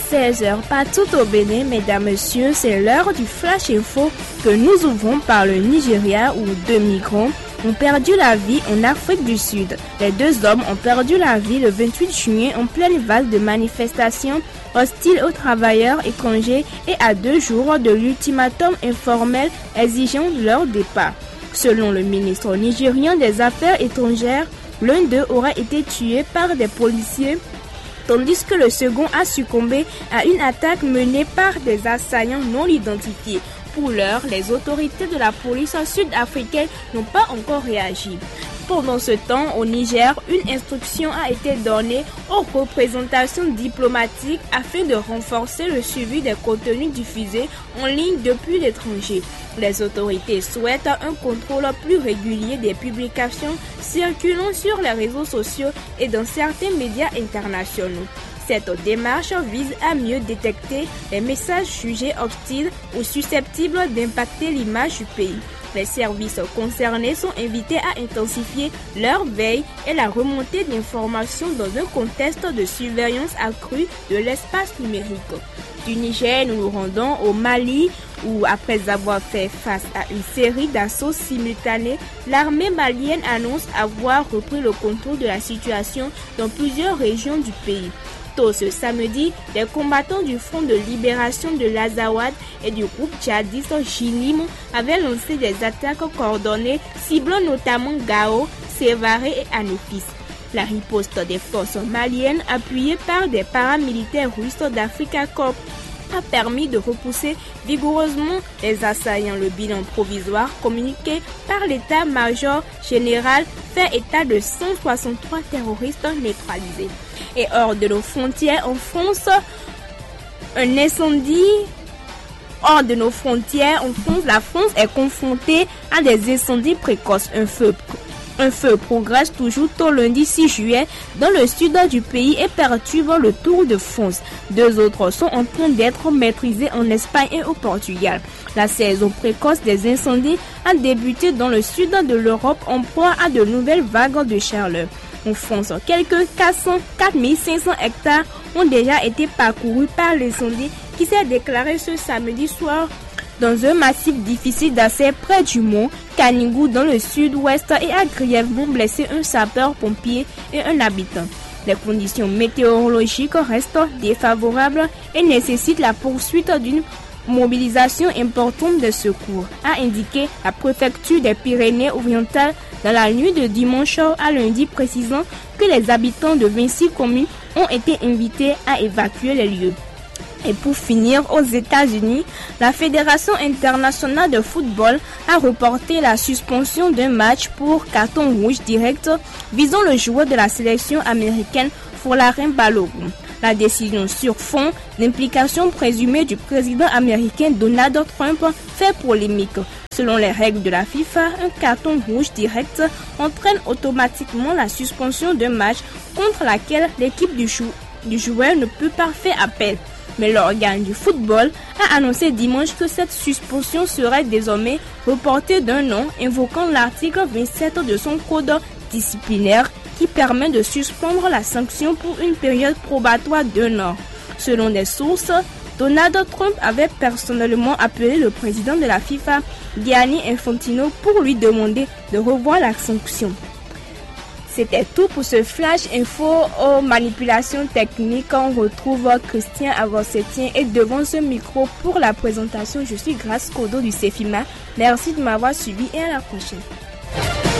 16h partout au Bénin, mesdames, messieurs, c'est l'heure du Flash Info que nous ouvrons par le Nigeria où 2 migrants ont perdu la vie en Afrique du Sud. Les 2 hommes ont perdu la vie le 28 juillet en pleine vague de manifestations hostiles aux travailleurs étrangers et à 2 jours de l'ultimatum informel exigeant leur départ. Selon le ministre nigérien des Affaires étrangères, l'un d'eux aurait été tué par des policiers, tandis que le second a succombé à une attaque menée par des assaillants non identifiés. Pour l'heure, les autorités de la police sud-africaine n'ont pas encore réagi. Pendant ce temps, au Niger, une instruction a été donnée aux représentations diplomatiques afin de renforcer le suivi des contenus diffusés en ligne depuis l'étranger. Les autorités souhaitent un contrôle plus régulier des publications circulant sur les réseaux sociaux et dans certains médias internationaux. Cette démarche vise à mieux détecter les messages jugés hostiles ou susceptibles d'impacter l'image du pays. Les services concernés sont invités à intensifier leur veille et la remontée d'informations dans un contexte de surveillance accrue de l'espace numérique. Du Niger, nous nous rendons au Mali où, après avoir fait face à une série d'assauts simultanés, l'armée malienne annonce avoir repris le contrôle de la situation dans plusieurs régions du pays. Tôt ce samedi, les combattants du Front de libération de l'Azawad et du groupe djihadiste Jinim avaient lancé des attaques coordonnées ciblant notamment Gao, Sévaré et Anépis. La riposte des forces maliennes appuyées par des paramilitaires russes d'Africa Corps a permis de repousser vigoureusement les assaillants. Le bilan provisoire communiqué par l'état-major général fait état de 163 terroristes neutralisés. Et hors de nos frontières, en France, un incendie. Hors de nos frontières, en France, la France est confrontée à des incendies précoces. Un feu progresse toujours tôt lundi 6 juillet dans le sud du pays et perturbe le Tour de France. 2 autres sont en train d'être maîtrisés en Espagne et au Portugal. La saison précoce des incendies a débuté dans le sud de l'Europe en proie à de nouvelles vagues de chaleur. En France, quelques 4500 hectares ont déjà été parcourus par l'incendie qui s'est déclaré ce samedi soir dans un massif difficile d'accès près du mont Canigou dans le sud-ouest et a grièvement blessé un sapeur-pompier et un habitant. Les conditions météorologiques restent défavorables et nécessitent la poursuite d'une mobilisation importante de secours, a indiqué la préfecture des Pyrénées-Orientales dans la nuit de dimanche à lundi, précisant que les habitants de 26 communes ont été invités à évacuer les lieux. Et pour finir, aux États-Unis, la Fédération internationale de football a reporté la suspension d'un match pour carton rouge direct visant le joueur de la sélection américaine Folarin Balogun. La décision sur fond d'implication présumée du président américain Donald Trump fait polémique. Selon les règles de la FIFA, un carton rouge direct entraîne automatiquement la suspension d'un match contre laquelle l'équipe du joueur ne peut pas faire appel. Mais l'organe du football a annoncé dimanche que cette suspension serait désormais reportée d'un an, invoquant l'article 27 de son code disciplinaire qui permet de suspendre la sanction pour une période probatoire d'1 an. Selon des sources, Donald Trump avait personnellement appelé le président de la FIFA, Gianni Infantino, pour lui demander de revoir la sanction. C'était tout pour ce flash info aux manipulations techniques. On retrouve Christian Avocetien et devant ce micro pour la présentation, je suis Grace Kodo du CEFIMA. Merci de m'avoir suivi et à la prochaine.